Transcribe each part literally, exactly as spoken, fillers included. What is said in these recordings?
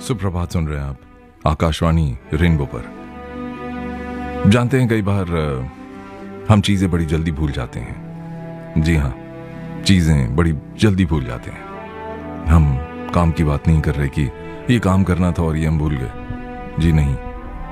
सुप्रभात सुन रहे हैं आप आकाशवाणी रेनबो पर। जानते हैं कई बार हम चीजें बड़ी जल्दी भूल जाते हैं। जी हाँ, चीजें बड़ी जल्दी भूल जाते हैं। हम काम की बात नहीं कर रहे कि ये काम करना था और ये हम भूल गए। जी नहीं,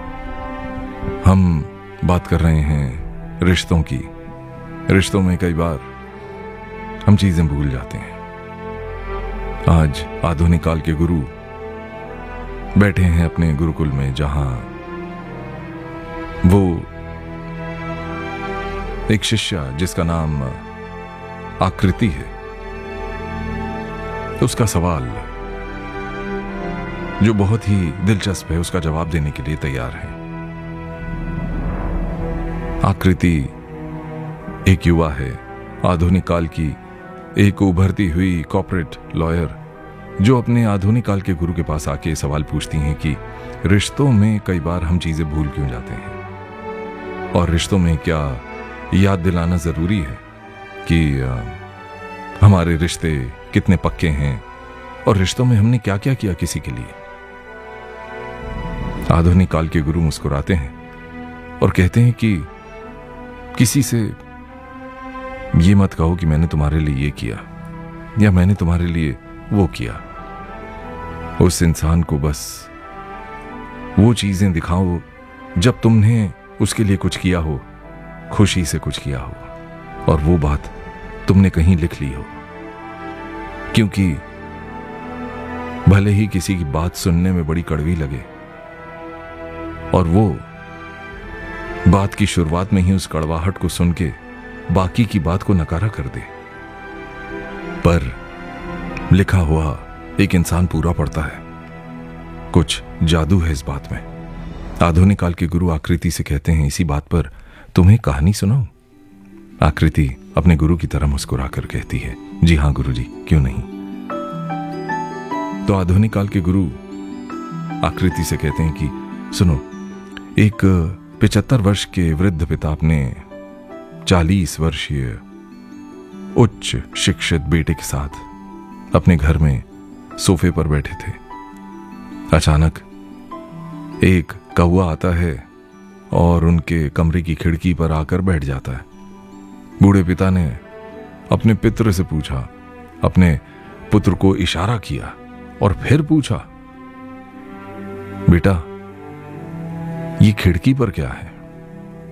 हम बात कर रहे हैं रिश्तों की। रिश्तों में कई बार हम चीजें भूल जाते हैं। आज आधुनिक काल के गुरु बैठे हैं अपने गुरुकुल में, जहां वो एक शिष्या जिसका नाम आकृति है, उसका सवाल जो बहुत ही दिलचस्प है उसका जवाब देने के लिए तैयार है। आकृति एक युवा है, आधुनिक काल की एक उभरती हुई कॉर्पोरेट लॉयर, जो अपने आधुनिक काल के गुरु के पास आके सवाल पूछती हैं कि रिश्तों में कई बार हम चीजें भूल क्यों जाते हैं, और रिश्तों में क्या याद दिलाना जरूरी है कि आ, हमारे रिश्ते कितने पक्के हैं और रिश्तों में हमने क्या क्या किया किसी के लिए। आधुनिक काल के गुरु मुस्कुराते हैं और कहते हैं कि किसी से ये मत कहो कि मैंने तुम्हारे लिए ये किया या मैंने तुम्हारे लिए वो किया। उस इंसान को बस वो चीजें दिखाओ जब तुमने उसके लिए कुछ किया हो, खुशी से कुछ किया हो, और वो बात तुमने कहीं लिख ली हो। क्योंकि भले ही किसी की बात सुनने में बड़ी कड़वी लगे और वो बात की शुरुआत में ही उस कड़वाहट को सुन के बाकी की बात को नकारा कर दे, पर लिखा हुआ एक इंसान पूरा पड़ता है। कुछ जादू है इस बात में। आधुनिक काल के गुरु आकृति से कहते हैं, इसी बात पर तुम्हें कहानी सुनाऊं? आकृति अपने गुरु की तरह मुस्कुराकर कहती है, जी हाँ गुरु जी, क्यों नहीं। तो आधुनिक काल के गुरु आकृति से कहते हैं कि सुनो, एक पिचहत्तर वर्ष के वृद्ध पिता अपने चालीस वर्षीय उच्च शिक्षित बेटे के साथ अपने घर में सोफे पर बैठे थे। अचानक एक कौवा आता है और उनके कमरे की खिड़की पर आकर बैठ जाता है। बूढ़े पिता ने अपने पित्र से पूछा, अपने पुत्र को इशारा किया और फिर पूछा, बेटा ये खिड़की पर क्या है?